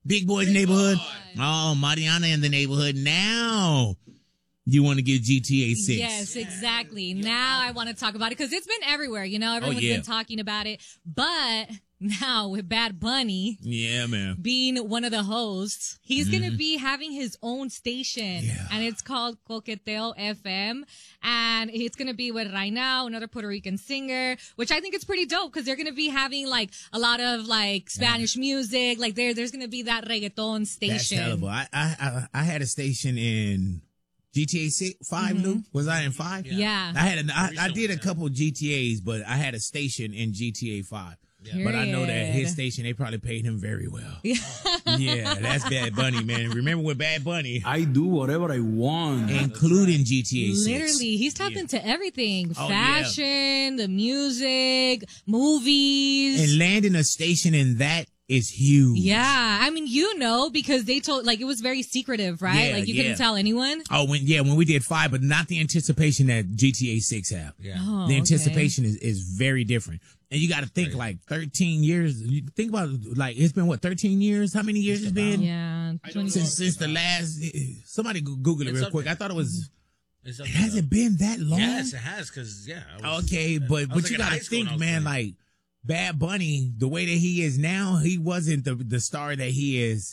Big Boy's Neighborhood. Oh, Mariana in the Neighborhood. Now you want to get GTA 6. Yes, exactly. Now I want to talk about it because it's been everywhere. Everyone's been talking about it. But now with Bad Bunny, being one of the hosts, he's going to be having his own station, and it's called Coqueteo FM, and it's going to be with Rainao, another Puerto Rican singer, which I think is pretty dope because they're going to be having like a lot of like Spanish music, like there's going to be that reggaeton station. That's terrible. I had a station in GTA 5. Was I in 5? Yeah. I did a couple of GTAs, but I had a station in GTA 5. Yeah. But I know that his station, they probably paid him very well. Yeah, that's Bad Bunny, man. Remember with Bad Bunny? I do whatever I want. Including GTA 6. Literally, he's tapped into everything. Fashion, the music, movies. And landing a station in that is huge. Yeah, I mean, because they told, like, it was very secretive, right? Yeah, like, you couldn't tell anyone. Oh, when we did 5, but not the anticipation that GTA 6 have. Yeah. Oh, the anticipation is very different. And you got to think, like, 13 years. You think about, like, it's been, 13 years? How many years it's been? Yeah. Since the last, somebody Google it real quick. I thit hasn't been that long? Yes, it has, because, Okay, but you got to think, man, like, Bad Bunny, the way that he is now, he wasn't the star that he is,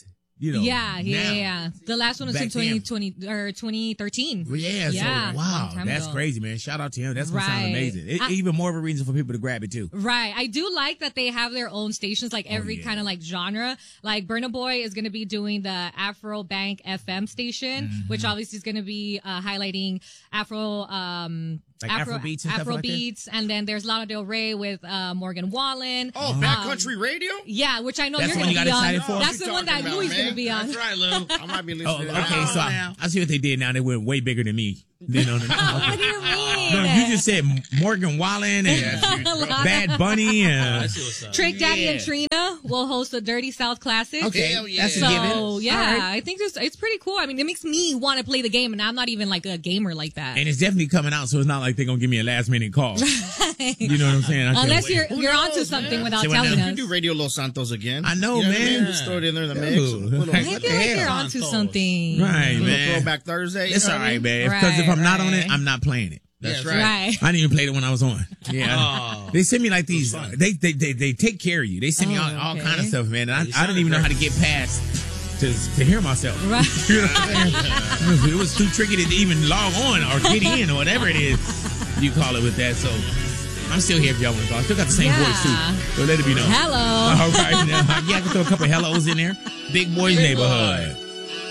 Yeah. The last one was in 2020 or 2013. Yeah. So, wow. That's crazy, man. Shout out to him. That's going to sound amazing. Even more of a reason for people to grab it, too. Right. I do like that they have their own stations, like every kind of like genre. Like Burna Boy is going to be doing the Afro Bank FM station, which obviously is going to be highlighting Afro beats and Afro beats, and then there's Lana Del Rey with Morgan Wallen. Oh, Backcountry Radio? Yeah, which I know that's you're going to be on. For? That's the one that Louis going to be on. That's right, Lou. I might be listening to that. Okay, so I see what they did now. They went way bigger than me. What do you mean? No, you just said Morgan Wallen and Bad Bunny and Trick Daddy and Trina will host the Dirty South Classic. Okay, that's a given. So I think it's pretty cool. I mean, it makes me want to play the game, and I'm not even like a gamer like that. And it's definitely coming out, so it's not like they're gonna give me a last minute call. You know what I'm saying? Unless you're onto something without telling us. You can do Radio Los Santos again. I know, man. Just throw it in there in the mix. I feel like you're onto something. Right, man. Throwback Thursday. It's all right, man. Because if I'm not on it, I'm not playing it. That's right. I didn't even play it when I was on. Yeah. They send me like these. They take care of you. They send me all kind of stuff, man. And I don't even know how to get past to hear myself. Right. You know what I'm saying? It was too tricky to even log on or get in or whatever it is you call it with that. So I'm still here if y'all want to call. I still got the same voice too. So let it be known. Hello. All right. Now, I can throw a couple of hellos in there. Big Boy's Neighborhood.